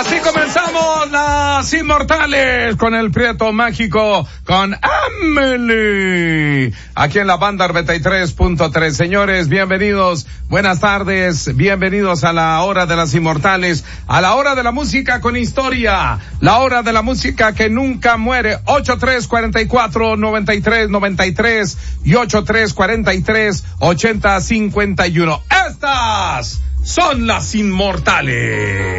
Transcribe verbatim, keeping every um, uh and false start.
Así comenzamos las Inmortales con el Prieto Mágico, con Amelie, aquí en la banda noventa y tres punto tres. Señores, bienvenidos, buenas tardes, bienvenidos a la hora de las Inmortales, a la hora de la música con historia, la hora de la música que nunca muere. Ocho tres cuatro cuatro, noventa y tres noventa y tres y ocho tres cuatro tres, ochenta cincuenta y uno. Estas son las Inmortales.